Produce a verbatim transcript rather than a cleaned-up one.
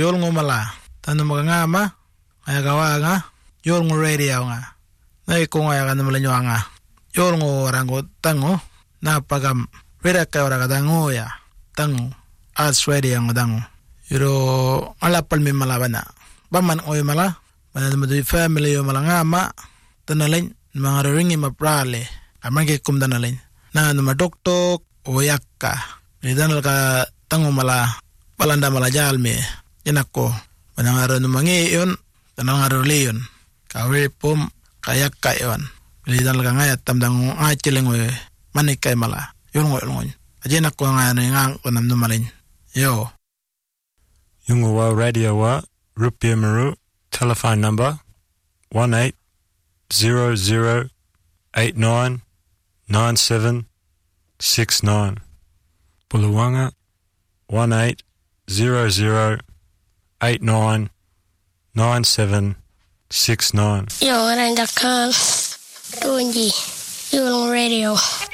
yol ngo mala tanu mga ma ay gawa nga yol ngo radio nga nay ko nga kan mala nyo nga yol ngo rango tango na pagam wera ka ora kadango ya tango as radio ngo dango iro alapal mi malabana baman oy mala banan mo di family yo mala nga ma tanalin mga ringi maprale amage kum danalin na no madoktok o yakka nidanal ka tango mala palanda mala jalme inako manangaro no mangi yon tanangaro leon kawe pum kayak kayon nidanal ka ngayat tamdang achileng we manikay mala yon ngo yon ajena ko nga nang konam no malin yo yung wa radio wa Rupiah Maru telephone number one eight zero zero eight nine nine seven six nine. Buluwanga one eight zero zero eight nine nine seven six nine. Yo, Randa Khan, Tunji, Yulong Radio.